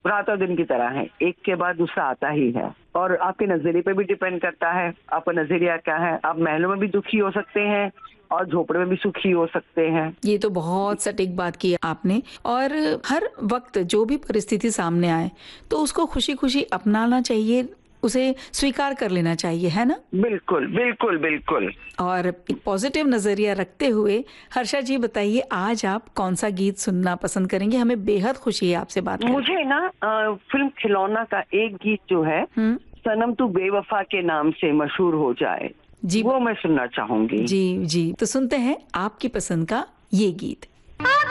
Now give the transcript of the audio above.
रात और दिन की तरह है, एक के बाद दूसरा आता ही है। और आपके नजरिए पे भी डिपेंड करता है, आपका नजरिया क्या है। आप महलों में भी दुखी हो सकते हैं और झोपड़े में भी सुखी हो सकते हैं। ये तो बहुत सटीक बात की आपने। और हर वक्त जो भी परिस्थिति सामने आए तो उसको खुशी खुशी अपनाना चाहिए, उसे स्वीकार कर लेना चाहिए, है ना? बिल्कुल बिल्कुल बिल्कुल। और एक पॉजिटिव नजरिया रखते हुए हर्षा जी बताइए, आज आप कौन सा गीत सुनना पसंद करेंगे? हमें बेहद खुशी है आपसे बात करके। मुझे ना फिल्म खिलौना का एक गीत जो है, सनम तू बेवफा के नाम से मशहूर हो जाए, जी वो मैं सुनना चाहूंगी। जी जी, तो सुनते हैं आपकी पसंद का ये गीत।